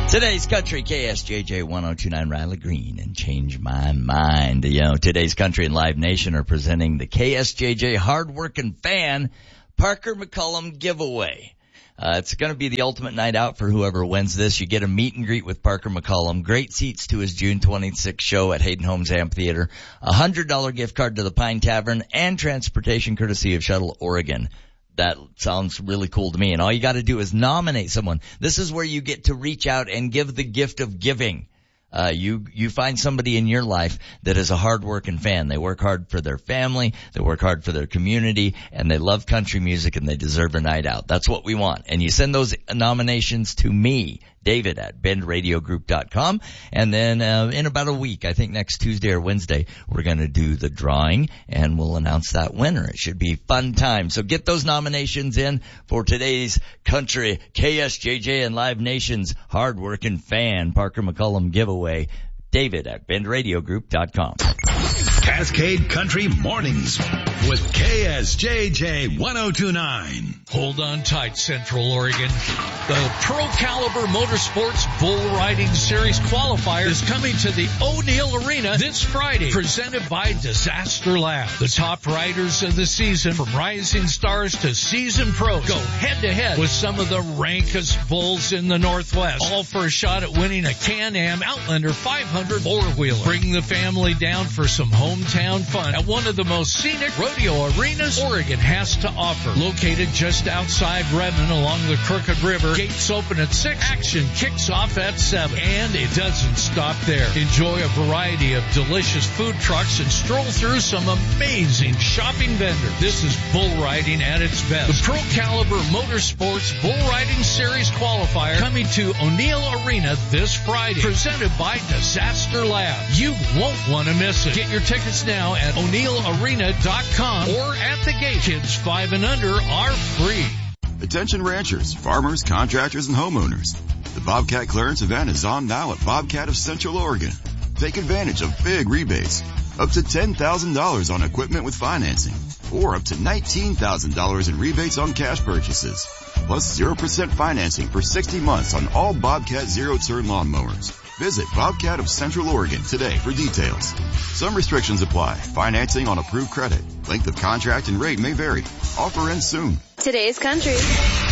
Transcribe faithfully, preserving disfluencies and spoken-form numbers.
Today's Country, K S J J one oh two point nine, Riley Green, and Change My Mind. You know, today's Country and Live Nation are presenting the K S J J Hardworking Fan Parker McCollum giveaway. Uh, it's going to be the ultimate night out for whoever wins this. You get a meet and greet with Parker McCollum, great seats to his June twenty-sixth show at Hayden Homes Amphitheater, a one hundred dollars gift card to the Pine Tavern, and transportation courtesy of Shuttle Oregon. That sounds really cool to me. And all you got to do is nominate someone. This is where you get to reach out and give the gift of giving. Uh, you, you find somebody in your life that is a hard-working fan. They work hard for their family, they work hard for their community, and they love country music, and they deserve a night out. That's what we want. And you send those nominations to me, David, at bend radio group dot com. And then, uh, in about a week, I think next Tuesday or Wednesday, we're going to do the drawing, and we'll announce that winner. It should be a fun time. So get those nominations in for today's Country, K S J J, and Live Nation's hard-working fan Parker McCollum giveaway. David at bend radio group dot com. Cascade Country Mornings with K S J J one oh two point nine. Hold on tight, Central Oregon. The Pro Caliber Motorsports Bull Riding Series qualifier is coming to the O'Neill Arena this Friday, presented by Disaster Lab. The top riders of the season, from rising stars to seasoned pros, go head-to-head with some of the rankest bulls in the Northwest, all for a shot at winning a Can-Am Outlander five hundred four-wheeler. Bring the family down for some hometown fun at one of the most scenic rodeo arenas Oregon has to offer. Located just outside Redmond along the Crooked River, gates open at six, action kicks off at seven, and it doesn't stop there. Enjoy a variety of delicious food trucks and stroll through some amazing shopping vendors. This is bull riding at its best. The Pro Caliber Motorsports Bull Riding Series qualifier coming to O'Neill Arena this Friday, presented by Disaster Lab. You won't want to miss it. Get your tickets now at o'neill arena dot com or at the gate. Kids five and under are free. Attention ranchers, farmers, contractors, and homeowners. The Bobcat Clearance event is on now at Bobcat of Central Oregon. Take advantage of big rebates, up to ten thousand dollars on equipment with financing, or up to nineteen thousand dollars in rebates on cash purchases, plus zero percent financing for sixty months on all Bobcat zero-turn lawnmowers. Visit Bobcat of Central Oregon today for details. Some restrictions apply. Financing on approved credit. Length of contract and rate may vary. Offer ends soon. Today's Country.